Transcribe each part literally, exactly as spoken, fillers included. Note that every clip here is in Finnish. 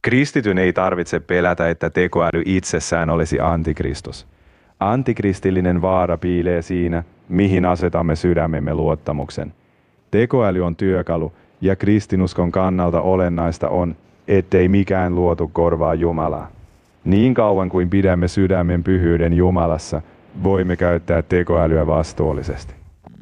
Kristityn ei tarvitse pelätä, että tekoäly itsessään olisi antikristus. Antikristillinen vaara piilee siinä, mihin asetamme sydämemme luottamuksen. Tekoäly on työkalu, ja kristinuskon kannalta olennaista on, ettei mikään luotu korvaa Jumalaa. Niin kauan kuin pidämme sydämen pyhyyden Jumalassa, voimme käyttää tekoälyä vastuullisesti.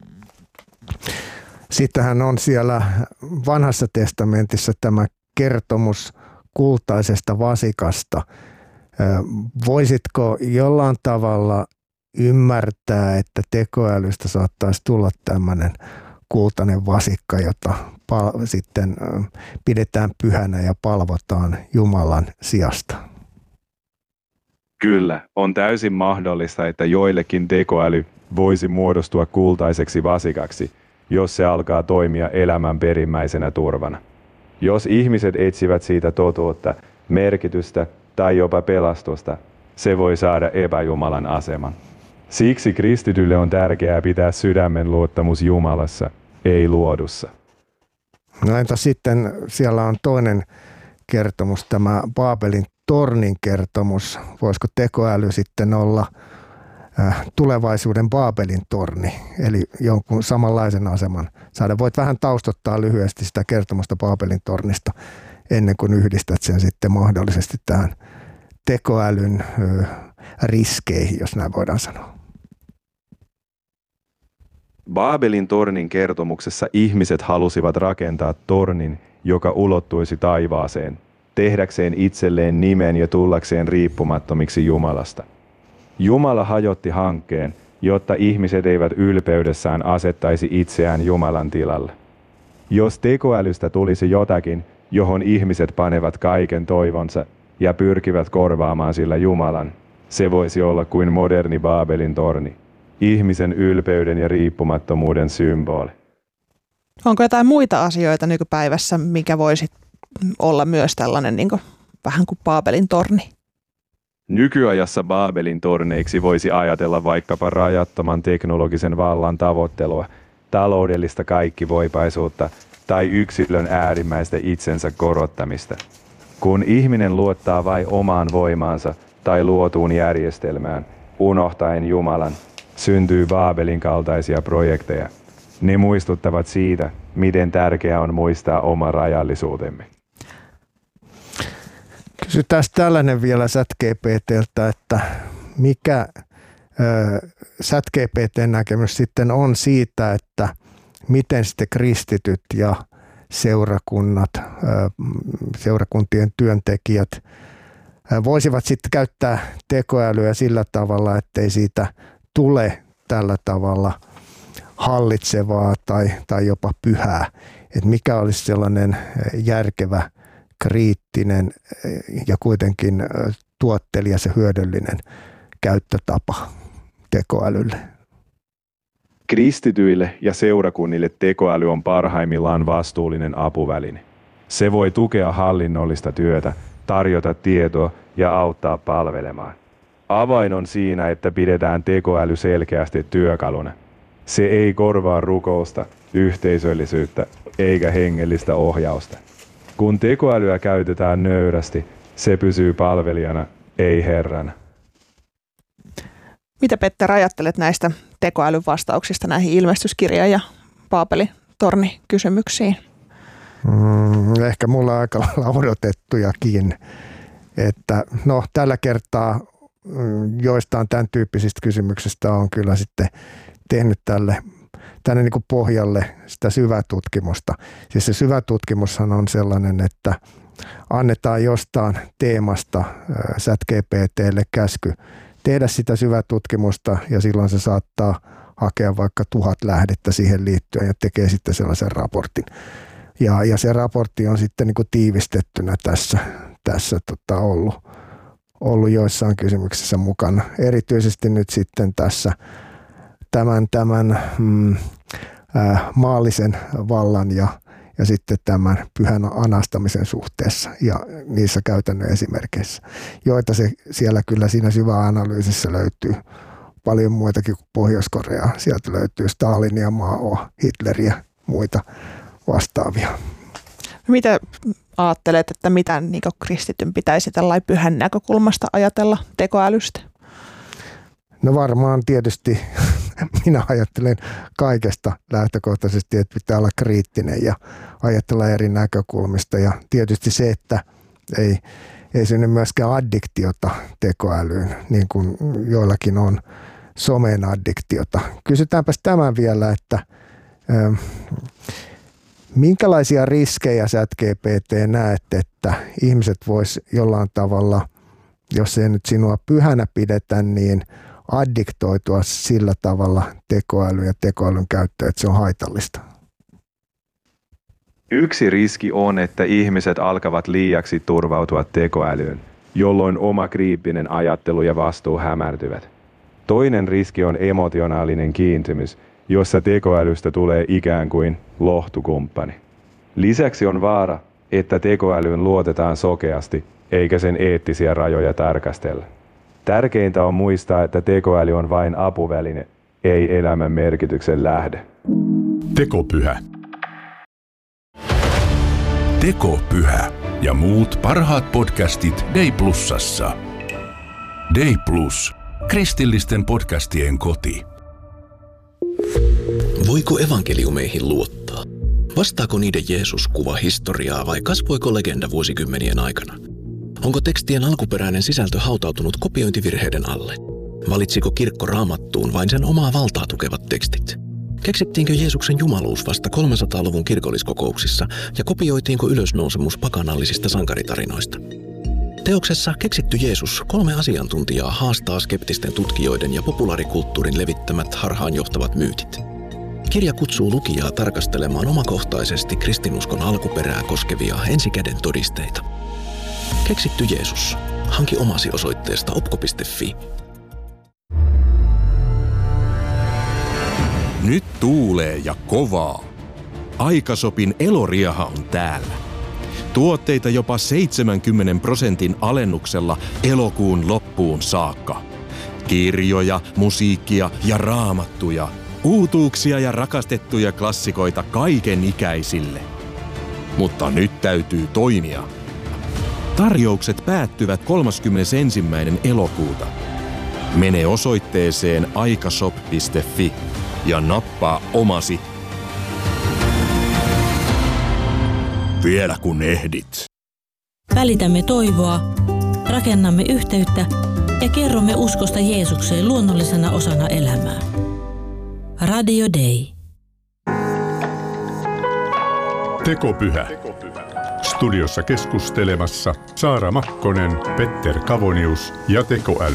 Sittenhän on siellä Vanhassa testamentissa tämä kertomus kultaisesta vasikasta. Voisitko jollain tavalla ymmärtää, että tekoälystä saattaisi tulla tämmöinen kultainen vasikka, jota pal- sitten pidetään pyhänä ja palvotaan Jumalan sijasta? Kyllä, on täysin mahdollista, että joillekin tekoäly voisi muodostua kultaiseksi vasikaksi, jos se alkaa toimia elämän perimmäisenä turvana. Jos ihmiset etsivät siitä totuutta, merkitystä tai jopa pelastusta, se voi saada epäjumalan aseman. Siksi kristitylle on tärkeää pitää sydämen luottamus Jumalassa, ei luodussa. No entä sitten siellä on toinen kertomus, tämä Baabelin tornin kertomus. Voisiko tekoäly sitten olla äh, tulevaisuuden Baabelin torni, eli jonkun samanlaisen aseman saada? Voit vähän taustottaa lyhyesti sitä kertomusta Baabelin tornista ennen kuin yhdistät sen sitten mahdollisesti tähän tekoälyn ö, riskeihin, jos näin voidaan sanoa. Baabelin tornin kertomuksessa ihmiset halusivat rakentaa tornin, joka ulottuisi taivaaseen, tehdäkseen itselleen nimen ja tullakseen riippumattomiksi Jumalasta. Jumala hajotti hankkeen, jotta ihmiset eivät ylpeydessään asettaisi itseään Jumalan tilalle. Jos tekoälystä tulisi jotakin, johon ihmiset panevat kaiken toivonsa ja pyrkivät korvaamaan sillä Jumalan, se voisi olla kuin moderni Baabelin torni, ihmisen ylpeyden ja riippumattomuuden symboli. Onko jotain muita asioita nykypäivässä, mikä voisi olla myös tällainen niin kuin, vähän kuin Baabelin torni? Nykyajassa Baabelin torneiksi voisi ajatella vaikkapa rajattoman teknologisen vallan tavoittelua, taloudellista kaikkivoipaisuutta tai yksilön äärimmäistä itsensä korottamista. Kun ihminen luottaa vain omaan voimaansa tai luotuun järjestelmään, unohtaen Jumalan, syntyy Baabelin kaltaisia projekteja. Ne muistuttavat siitä, miten tärkeää on muistaa oma rajallisuutemme. Kysytään tällainen vielä ChatGPT:ltä, että mikä ChatGPT:n näkemys sitten on siitä, että miten sitten kristityt ja seurakunnat, seurakuntien työntekijät voisivat sitten käyttää tekoälyä sillä tavalla, ettei siitä tule tällä tavalla hallitsevaa tai, tai jopa pyhää. Että mikä olisi sellainen järkevä, kriittinen ja kuitenkin tuottelias ja hyödyllinen käyttötapa tekoälylle? Kristityille ja seurakunnille tekoäly on parhaimmillaan vastuullinen apuväline. Se voi tukea hallinnollista työtä, tarjota tietoa ja auttaa palvelemaan. Avain on siinä, että pidetään tekoäly selkeästi työkaluna. Se ei korvaa rukousta, yhteisöllisyyttä eikä hengellistä ohjausta. Kun tekoälyä käytetään nöyrästi, se pysyy palvelijana, ei herrana. Mitä Petter ajattelet näistä tekoälyn vastauksista näihin ilmestyskirja- ja Baabelin torni-kysymyksiin? Mm, ehkä mulla on aika lailla odotettujakin. Että no, tällä kertaa joistain tämän tyyppisistä kysymyksistä on kyllä sitten tehnyt tälle, tänne niin kuin pohjalle sitä syvätutkimusta. Siis se syvätutkimushan on sellainen, että annetaan jostain teemasta ChatGPT:lle käsky tehdä sitä syvätutkimusta ja silloin se saattaa hakea vaikka tuhat lähdettä siihen liittyen ja tekee sitten sellaisen raportin. Ja, ja se raportti on sitten niin kuin tiivistettynä tässä, tässä tota ollut, ollut joissain kysymyksissä mukana. Erityisesti nyt sitten tässä tämän, tämän mm, äh, maallisen vallan ja, ja sitten tämän pyhän anastamisen suhteessa ja niissä käytännön esimerkkeissä, joita se siellä kyllä siinä syväanalyysissä löytyy paljon muitakin kuin Pohjois-Koreaa. Sieltä löytyy Stalinia, Mao, Hitleriä, muita vastaavia. Mitä ajattelet, että mitä niin kuin kristityn pitäisi tällainen pyhän näkökulmasta ajatella tekoälystä? No varmaan tietysti minä ajattelen kaikesta lähtökohtaisesti, että pitää olla kriittinen ja ajatella eri näkökulmista. Ja tietysti se, että ei, ei synny myöskään addiktiota tekoälyyn, niin kuin joillakin on somen addiktiota. Kysytäänpäs tämän vielä, että ö, minkälaisia riskejä ChatGPT näet, että ihmiset vois jollain tavalla, jos ei nyt sinua pyhänä pidetä, niin addiktoitua sillä tavalla tekoäly ja tekoälyn käyttöön, että se on haitallista? Yksi riski on, että ihmiset alkavat liiaksi turvautua tekoälyyn, jolloin oma kriittinen ajattelu ja vastuu hämärtyvät. Toinen riski on emotionaalinen kiintymys, jossa tekoälystä tulee ikään kuin lohtukumppani. Lisäksi on vaara, että tekoälyyn luotetaan sokeasti, eikä sen eettisiä rajoja tarkastella. Tärkeintä on muistaa, että tekoäly on vain apuväline, ei elämän merkityksen lähde. Tekopyhä. Tekopyhä ja muut parhaat podcastit Day Plusassa. Day Plus. Kristillisten podcastien koti. Voiko evankeliumeihin luottaa? Vastaako niiden Jeesus kuva historiaa vai kasvoiko legenda vuosikymmenien aikana? Onko tekstien alkuperäinen sisältö hautautunut kopiointivirheiden alle? Valitsiko kirkko Raamattuun vain sen omaa valtaa tukevat tekstit? Keksittiinkö Jeesuksen jumaluus vasta kolmesataaluvun kirkolliskokouksissa ja kopioitiinko ylösnousemus pakanallisista sankaritarinoista? Teoksessa Keksitty Jeesus kolme asiantuntijaa haastaa skeptisten tutkijoiden ja populaarikulttuurin levittämät harhaanjohtavat myytit. Kirja kutsuu lukijaa tarkastelemaan omakohtaisesti kristinuskon alkuperää koskevia ensikäden todisteita. Keksitty Jeesus. Hanki omasi osoitteesta opko piste fi. Nyt tuulee ja kovaa. Aikasopin eloriaha on täällä. Tuotteita jopa seitsemänkymmenen prosentin alennuksella elokuun loppuun saakka. Kirjoja, musiikkia ja raamattuja. Uutuuksia ja rakastettuja klassikoita kaiken ikäisille. Mutta nyt täytyy toimia. Tarjoukset päättyvät kolmaskymmenesensimmäinen elokuuta. Mene osoitteeseen aikashop piste fi ja nappaa omasi. Vielä kun ehdit. Välitämme toivoa, rakennamme yhteyttä ja kerromme uskosta Jeesukseen luonnollisena osana elämää. Radio Day. Tekopyhä. Studiossa keskustelemassa Saara Makkonen, Petter Kavonius ja tekoäly.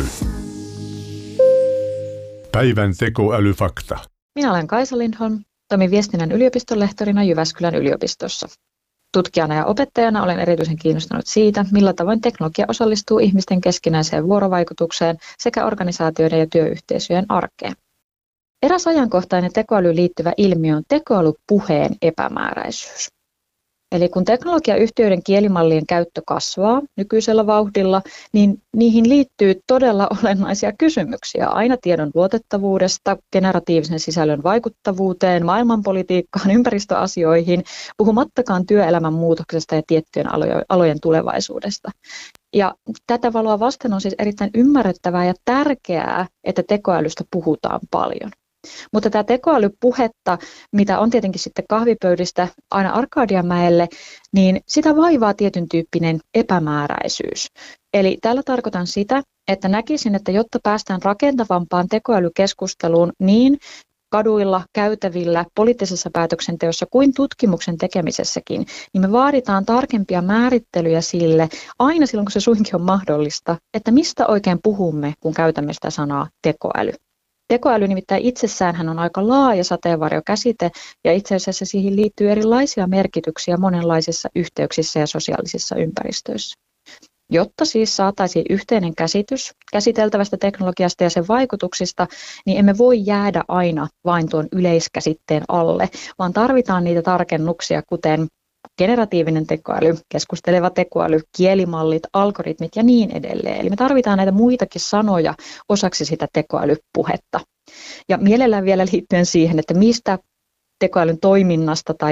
Päivän tekoälyfakta. Minä olen Kaisa Lindholm, toimin viestinnän yliopiston lehtorina Jyväskylän yliopistossa. Tutkijana ja opettajana olen erityisen kiinnostunut siitä, millä tavoin teknologia osallistuu ihmisten keskinäiseen vuorovaikutukseen sekä organisaatioiden ja työyhteisöjen arkeen. Eräs ajankohtainen tekoälyyn liittyvä ilmiö on tekoälypuheen epämääräisyys. Eli kun teknologiayhtiöiden kielimallien käyttö kasvaa nykyisellä vauhdilla, niin niihin liittyy todella olennaisia kysymyksiä aina tiedon luotettavuudesta, generatiivisen sisällön vaikuttavuuteen, maailmanpolitiikkaan, ympäristöasioihin, puhumattakaan työelämän muutoksesta ja tiettyjen alojen tulevaisuudesta. Ja tätä valoa vasten on siis erittäin ymmärrettävää ja tärkeää, että tekoälystä puhutaan paljon. Mutta tämä tekoälypuhetta, mitä on tietenkin sitten kahvipöydistä aina Arkadianmäelle, niin sitä vaivaa tietyn tyyppinen epämääräisyys. Eli tällä tarkoitan sitä, että näkisin, että jotta päästään rakentavampaan tekoälykeskusteluun niin kaduilla, käytävillä, poliittisessa päätöksenteossa kuin tutkimuksen tekemisessäkin, niin me vaaditaan tarkempia määrittelyjä sille, aina silloin kun se suinkin on mahdollista, että mistä oikein puhumme, kun käytämme sitä sanaa tekoäly. Tekoäly nimittäin itsessään on aika laaja sateenvarjokäsite ja itse asiassa siihen liittyy erilaisia merkityksiä monenlaisissa yhteyksissä ja sosiaalisissa ympäristöissä. Jotta siis saataisiin yhteinen käsitys käsiteltävästä teknologiasta ja sen vaikutuksista, niin emme voi jäädä aina vain tuon yleiskäsitteen alle, vaan tarvitaan niitä tarkennuksia, kuten generatiivinen tekoäly, keskusteleva tekoäly, kielimallit, algoritmit ja niin edelleen. Eli me tarvitaan näitä muitakin sanoja osaksi sitä tekoälypuhetta. Ja mielellään vielä liittyen siihen, että mistä tekoälyn toiminnasta tai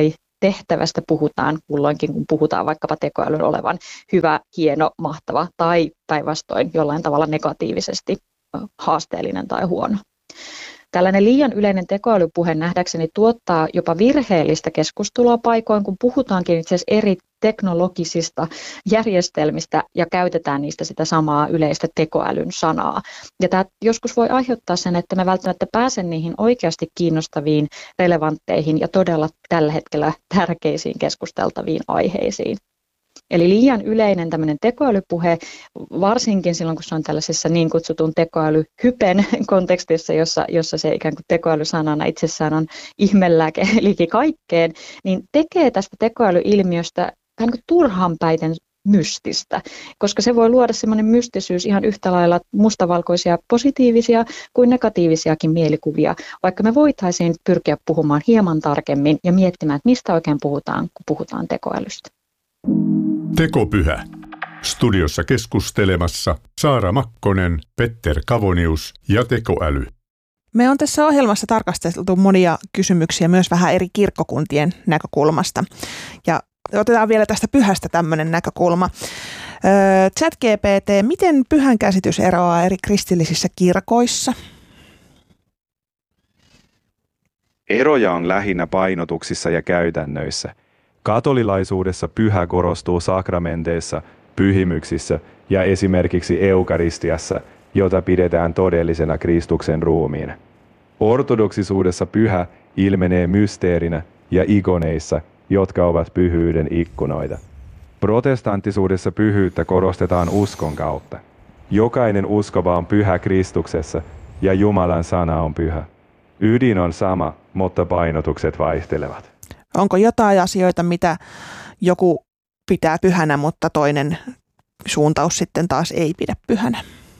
tehtävästä puhutaan kulloinkin, kun puhutaan vaikkapa tekoälyn olevan hyvä, hieno, mahtava tai päinvastoin jollain tavalla negatiivisesti haasteellinen tai huono. Tällainen liian yleinen tekoälypuhe nähdäkseni tuottaa jopa virheellistä keskustelua paikoin, kun puhutaankin itse asiassa eri teknologisista järjestelmistä ja käytetään niistä sitä samaa yleistä tekoälyn sanaa. Ja tämä joskus voi aiheuttaa sen, että me välttämättä pääse niihin oikeasti kiinnostaviin, relevantteihin ja todella tällä hetkellä tärkeisiin keskusteltaviin aiheisiin. Eli liian yleinen tämmöinen tekoälypuhe, varsinkin silloin, kun se on tällaisessa niin kutsutun tekoälyhypen kontekstissa, jossa, jossa se ikään kuin tekoälysanana itsessään on ihmelääke liki kaikkeen, niin tekee tästä tekoälyilmiöstä vähän kuin turhanpäiten mystistä, koska se voi luoda semmoinen mystisyys ihan yhtä lailla mustavalkoisia positiivisia kuin negatiivisiakin mielikuvia, vaikka me voitaisiin pyrkiä puhumaan hieman tarkemmin ja miettimään, että mistä oikein puhutaan, kun puhutaan tekoälystä. Tekopyhä. Studiossa keskustelemassa Saara Makkonen, Petter Kavonius ja tekoäly. Me on tässä ohjelmassa tarkasteltu monia kysymyksiä myös vähän eri kirkkokuntien näkökulmasta. Ja otetaan vielä tästä pyhästä tämmöinen näkökulma. ChatGPT, miten pyhän käsitys eroaa eri kristillisissä kirkoissa? Eroja on lähinnä painotuksissa ja käytännöissä. Katolilaisuudessa pyhä korostuu sakramenteissa, pyhimyksissä ja esimerkiksi eukaristiassa, jota pidetään todellisena Kristuksen ruumiina. Ortodoksisuudessa pyhä ilmenee mysteerinä ja ikoneissa, jotka ovat pyhyyden ikkunoita. Protestanttisuudessa pyhyyttä korostetaan uskon kautta. Jokainen uskova on pyhä Kristuksessa ja Jumalan sana on pyhä. Ydin on sama, mutta painotukset vaihtelevat. Onko jotain asioita, mitä joku pitää pyhänä, mutta toinen suuntaus sitten taas ei pidä pyhänä?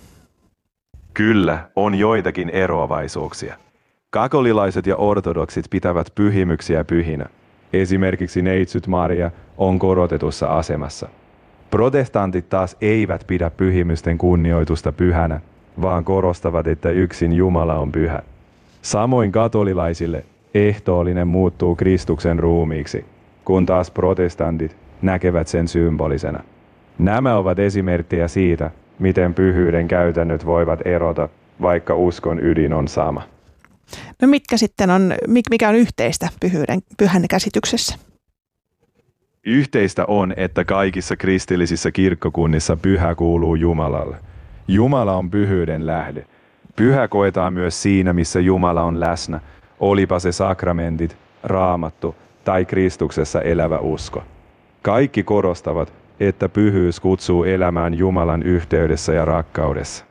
Kyllä, on joitakin eroavaisuuksia. Katolilaiset ja ortodoksit pitävät pyhimyksiä pyhinä. Esimerkiksi Neitsyt Maria on korotetussa asemassa. Protestantit taas eivät pidä pyhimysten kunnioitusta pyhänä, vaan korostavat, että yksin Jumala on pyhä. Samoin katolilaisille ehtoollinen muuttuu Kristuksen ruumiiksi, kun taas protestantit näkevät sen symbolisena. Nämä ovat esimerkkejä siitä, miten pyhyyden käytännöt voivat erota, vaikka uskon ydin on sama. No mitkä sitten on, mikä on yhteistä pyhyyden, pyhän käsityksessä? Yhteistä on, että kaikissa kristillisissä kirkkokunnissa pyhä kuuluu Jumalalle. Jumala on pyhyyden lähde. Pyhä koetaan myös siinä, missä Jumala on läsnä, olipa se sakramentit, raamattu tai Kristuksessa elävä usko. Kaikki korostavat, että pyhyys kutsuu elämään Jumalan yhteydessä ja rakkaudessa.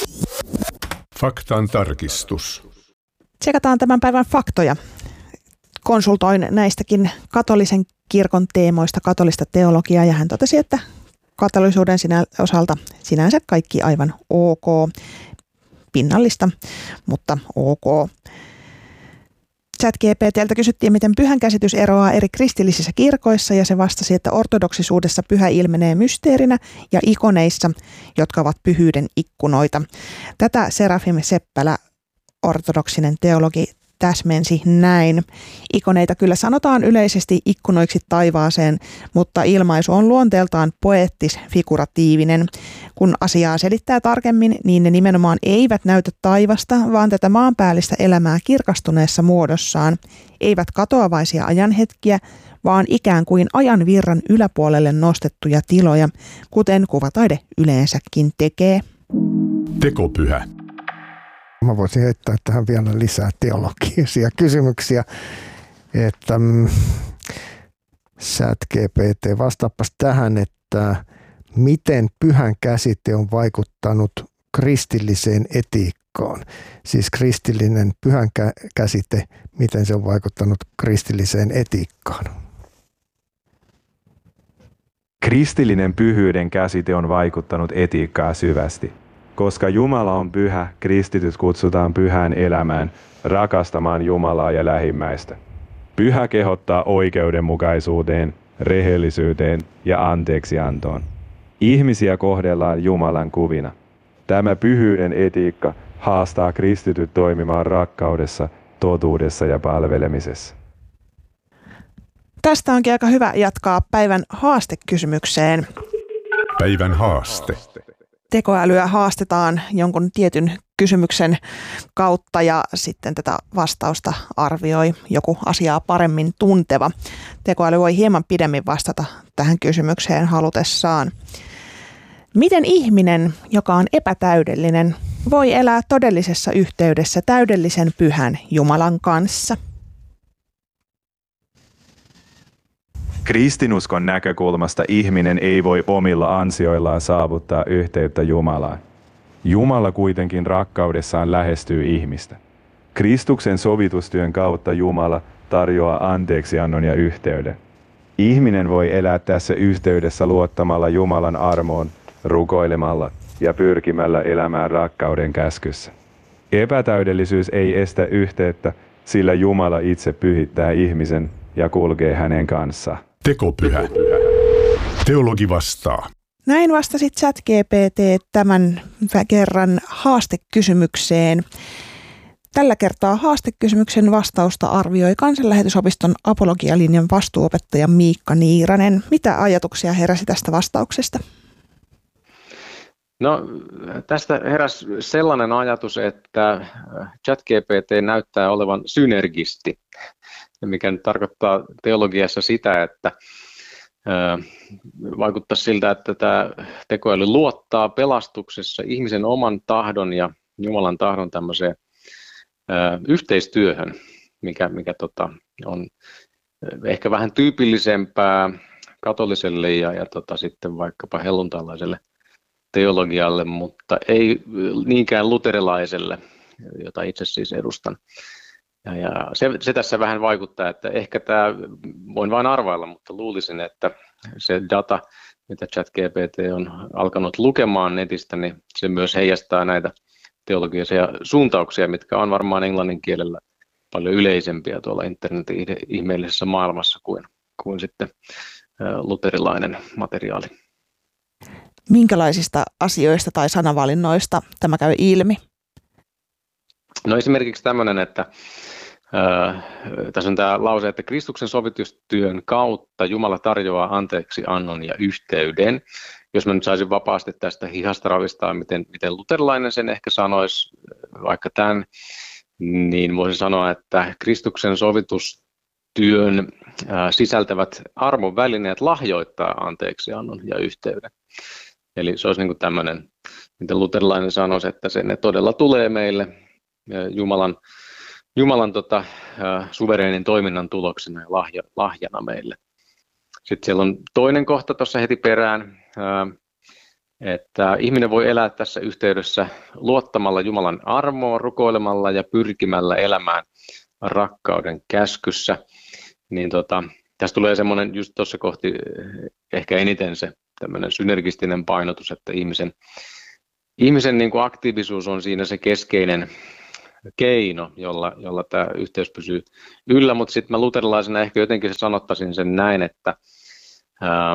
Faktan tarkistus. Tsekataan tämän päivän faktoja. Konsultoin näistäkin katolisen kirkon teemoista katolista teologiaa ja hän totesi, että katolisuuden sinä osalta sinänsä kaikki aivan ok, pinnallista, mutta ok. ChatGPT:ltä kysyttiin, miten pyhän käsitys eroaa eri kristillisissä kirkoissa ja se vastasi, että ortodoksisuudessa pyhä ilmenee mysteerinä ja ikoneissa, jotka ovat pyhyyden ikkunoita. Tätä Serafim Seppälä, ortodoksinen teologi, täsmensi näin. Ikoneita kyllä sanotaan yleisesti ikkunoiksi taivaaseen, mutta ilmaisu on luonteeltaan poeettis-figuratiivinen. Kun asiaa selittää tarkemmin, niin ne nimenomaan eivät näytä taivasta, vaan tätä maanpäällistä elämää kirkastuneessa muodossaan. Eivät katoavaisia ajanhetkiä, vaan ikään kuin ajan virran yläpuolelle nostettuja tiloja, kuten kuvataide yleensäkin tekee. Tekopyhä. Mä voisin heittää tähän vielä lisää teologisia kysymyksiä, että mm, ChatGPT, vastaapas tähän, että miten pyhän käsite on vaikuttanut kristilliseen etiikkaan? Siis kristillinen pyhän käsite, miten se on vaikuttanut kristilliseen etiikkaan? Kristillinen pyhyyden käsite on vaikuttanut etiikkaa syvästi. Koska Jumala on pyhä, kristityt kutsutaan pyhään elämään, rakastamaan Jumalaa ja lähimmäistä. Pyhä kehottaa oikeudenmukaisuuteen, rehellisyyteen ja anteeksiantoon. Ihmisiä kohdellaan Jumalan kuvina. Tämä pyhyyden etiikka haastaa kristityt toimimaan rakkaudessa, totuudessa ja palvelemisessa. Tästä onkin aika hyvä jatkaa päivän haastekysymykseen. Päivän haaste. Tekoälyä haastetaan jonkun tietyn kysymyksen kautta ja sitten tätä vastausta arvioi joku asiaa paremmin tunteva. Tekoäly voi hieman pidemmin vastata tähän kysymykseen halutessaan. Miten ihminen, joka on epätäydellinen, voi elää todellisessa yhteydessä täydellisen pyhän Jumalan kanssa? Kristinuskon näkökulmasta ihminen ei voi omilla ansioillaan saavuttaa yhteyttä Jumalaan. Jumala kuitenkin rakkaudessaan lähestyy ihmistä. Kristuksen sovitustyön kautta Jumala tarjoaa anteeksiannon ja yhteyden. Ihminen voi elää tässä yhteydessä luottamalla Jumalan armoon, rukoilemalla ja pyrkimällä elämään rakkauden käskyssä. Epätäydellisyys ei estä yhteyttä, sillä Jumala itse pyhittää ihmisen ja kulkee hänen kanssaan. Tekopyhä. Teologi vastaa. Näin vastasi ChatGPT tämän kerran haastekysymykseen. Tällä kertaa haastekysymyksen vastausta arvioi Kansanlähetysopiston apologialinjan vastuuopettaja Miikka Niiranen. Mitä ajatuksia heräsi tästä vastauksesta? No, tästä heräsi sellainen ajatus, että ChatGPT näyttää olevan synergisti, mikä nyt tarkoittaa teologiassa sitä, että vaikuttaa siltä, että tämä tekoäly luottaa pelastuksessa ihmisen oman tahdon ja Jumalan tahdon tämmöiseen yhteistyöhön, mikä, mikä tota, on ehkä vähän tyypillisempää katoliselle ja, ja tota, sitten vaikkapa helluntalaiselle teologialle, mutta ei niinkään luterilaiselle, jota itse siis edustan. Ja, ja se, se tässä vähän vaikuttaa, että ehkä tämä, voin vain arvailla, mutta luulisin, että se data, mitä ChatGPT on alkanut lukemaan netistä, niin se myös heijastaa näitä teologisia suuntauksia, mitkä on varmaan englannin kielellä paljon yleisempiä tuolla internetin ihmeellisessä maailmassa kuin, kuin sitten luterilainen materiaali. Minkälaisista asioista tai sanavalinnoista tämä käy ilmi? No esimerkiksi tämmöinen, että äh, tässä on tämä lause, että Kristuksen sovitustyön kautta Jumala tarjoaa anteeksi annon ja yhteyden. Jos mä nyt saisin vapaasti tästä hihasta ravistaa, miten, miten luterilainen sen ehkä sanoisi vaikka tämän, niin voisin sanoa, että Kristuksen sovitustyön äh, sisältävät armon välineet lahjoittaa anteeksi annon ja yhteyden. Eli se olisi niin kuin tämmöinen, miten luterilainen sanoisi, että se ne todella tulee meille Jumalan, Jumalan tota, äh, suvereenin toiminnan tuloksena ja lahja, lahjana meille. Sitten siellä on toinen kohta tuossa heti perään, äh, että ihminen voi elää tässä yhteydessä luottamalla Jumalan armoon, rukoilemalla ja pyrkimällä elämään rakkauden käskyssä. Niin tota, tässä tulee semmoinen just tuossa kohti ehkä eniten se tämmöinen synergistinen painotus, että ihmisen, ihmisen niin kuin aktiivisuus on siinä se keskeinen keino, jolla, jolla tämä yhteys pysyy yllä, mutta sitten mä luterilaisena ehkä jotenkin sanottaisin sen näin, että ää,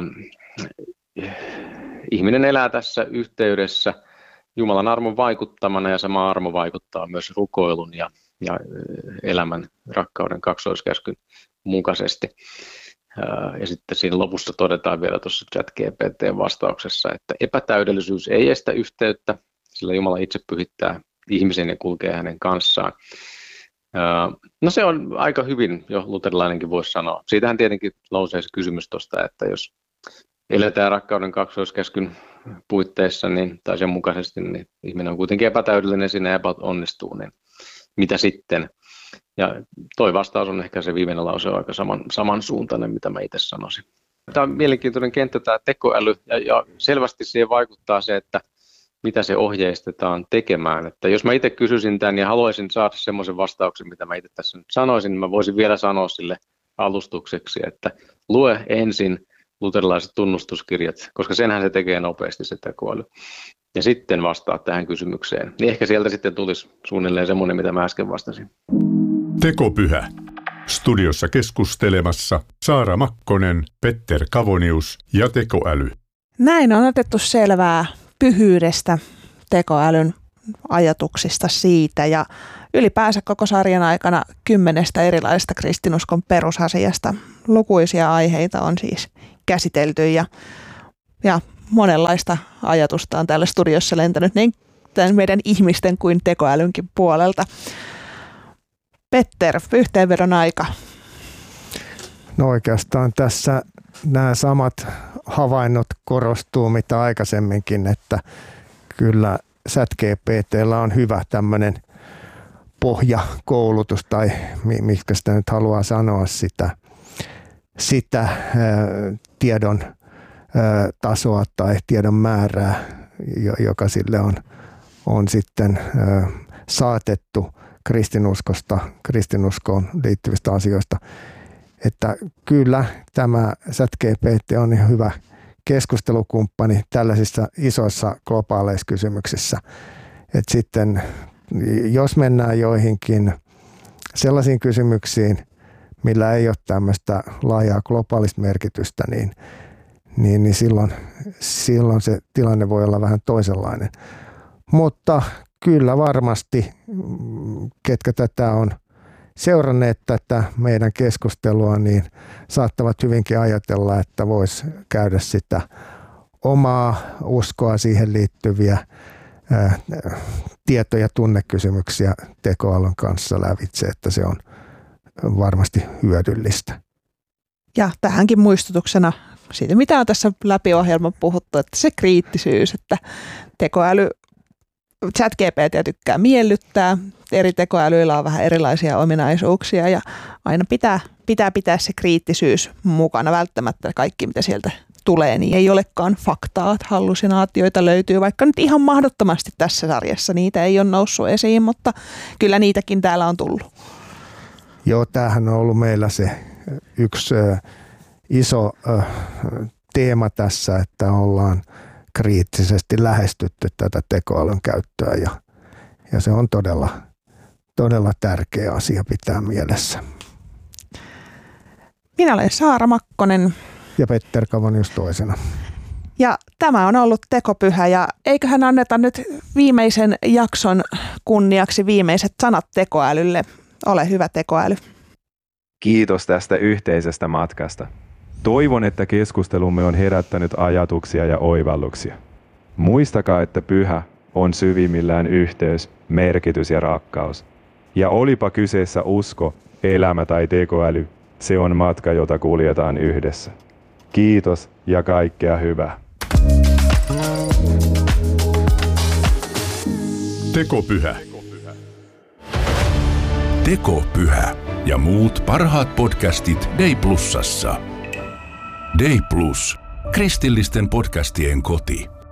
ihminen elää tässä yhteydessä Jumalan armon vaikuttamana ja sama armo vaikuttaa myös rukoilun ja, ja elämän rakkauden kaksoiskäskyn mukaisesti. Ja sitten siinä lopussa todetaan vielä tuossa ChatGPT-vastauksessa, että epätäydellisyys ei estä yhteyttä, sillä Jumala itse pyhittää ihmisen ja kulkee hänen kanssaan. No se on aika hyvin, jo luterilainenkin voisi sanoa. Siitähän tietenkin nousee se kysymys tuosta, että jos eletään rakkauden kaksoiskäskyn puitteissa niin, tai sen mukaisesti, niin ihminen on kuitenkin epätäydellinen, siinä epäonnistuu, niin mitä sitten? Ja toi vastaus on ehkä se viimeinen lause on aika saman, samansuuntainen, mitä mä itse sanoisin. Tämä on mielenkiintoinen kenttä, tämä tekoäly, ja, ja selvästi siihen vaikuttaa se, että mitä se ohjeistetaan tekemään. Että jos mä itse kysyisin tämän ja haluaisin saada semmoisen vastauksen, mitä mä itse tässä nyt sanoisin, niin mä voisin vielä sanoa sille alustukseksi, että lue ensin luterilaiset tunnustuskirjat, koska senhän se tekee nopeasti se tekoäly. Ja sitten vastaa tähän kysymykseen. Niin ehkä sieltä sitten tulisi suunnilleen semmoinen, mitä mä äsken vastasin. Tekopyhä. Studiossa keskustelemassa Saara Makkonen, Petter Kavonius ja tekoäly. Näin on otettu selvää pyhyydestä tekoälyn ajatuksista siitä ja ylipäänsä koko sarjan aikana kymmenestä erilaisesta kristinuskon perusasiasta. Lukuisia aiheita on siis käsitelty ja, ja monenlaista ajatusta on täällä studiossa lentänyt niin tämän meidän ihmisten kuin tekoälynkin puolelta. Petter, yhteenvedon aika. No oikeastaan tässä nämä samat havainnot korostuu mitä aikaisemminkin, että kyllä ChatGPT:llä on hyvä tämmöinen pohjakoulutus tai mitkä sitä nyt haluaa sanoa sitä, sitä ää, tiedon ää, tasoa tai tiedon määrää, joka sille on, on sitten ää, saatettu kristinuskosta, kristinuskoon liittyvistä asioista. Että kyllä tämä ChatGPT on ihan hyvä keskustelukumppani tällaisissa isoissa globaaleissa kysymyksissä. Et sitten jos mennään joihinkin sellaisiin kysymyksiin, millä ei ole tämmöistä laajaa globaalista merkitystä, niin, niin, niin silloin, silloin se tilanne voi olla vähän toisenlainen. Mutta kyllä varmasti, ketkä tätä on seuranneet tätä meidän keskustelua, niin saattavat hyvinkin ajatella, että voisi käydä sitä omaa uskoa siihen liittyviä ää, tieto- ja tunnekysymyksiä tekoälyn kanssa lävitse, että se on varmasti hyödyllistä. Ja tähänkin muistutuksena siitä, mitä on tässä läpi ohjelman puhuttu, että se kriittisyys, että tekoäly ChatGPT tykkää miellyttää, eri tekoälyillä on vähän erilaisia ominaisuuksia ja aina pitää, pitää pitää se kriittisyys mukana. Välttämättä kaikki, mitä sieltä tulee, niin ei olekaan faktaa, että hallusinaatioita löytyy, vaikka nyt ihan mahdottomasti tässä sarjassa niitä ei ole noussut esiin, mutta kyllä niitäkin täällä on tullut. Joo, tämähän on ollut meillä se yksi ö, iso ö, teema tässä, että ollaan kriittisesti lähestytty tätä tekoälyn käyttöä ja, ja se on todella, todella tärkeä asia pitää mielessä. Minä olen Saara Makkonen. Ja Petter Kavonius toisena. Ja tämä on ollut Tekopyhä ja eiköhän anneta nyt viimeisen jakson kunniaksi viimeiset sanat tekoälylle. Ole hyvä tekoäly. Kiitos tästä yhteisestä matkasta. Toivon, että keskustelumme on herättänyt ajatuksia ja oivalluksia. Muistakaa, että pyhä on syvimmillään yhteys, merkitys ja rakkaus. Ja olipa kyseessä usko, elämä tai tekoäly, se on matka, jota kuljetaan yhdessä. Kiitos ja kaikkea hyvää. Tekopyhä. Tekopyhä ja muut parhaat podcastit Day Plusassa. Day Plus, kristillisten podcastien koti.